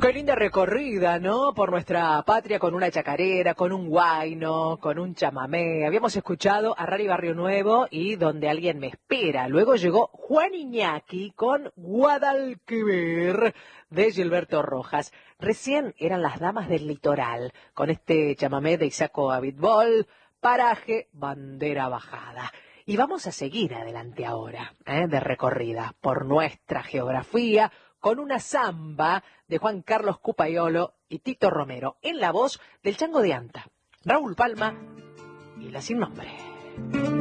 Qué linda recorrida, ¿no? Por nuestra patria con una chacarera, con un huayno, con un chamamé. Habíamos escuchado a Rally Barrio Nuevo y Donde alguien me espera. Luego llegó Juan Iñaki con Guadalquivir de Gilberto Rojas. Recién eran las Damas del Litoral con este chamamé de Isaco Abitbol, Paraje, Bandera Bajada. Y vamos a seguir adelante ahora, de recorrida por nuestra geografía, con una samba de Juan Carlos Cupaiolo y Tito Romero, en la voz del Chango de Anta, Raúl Palma y la Sin Nombre.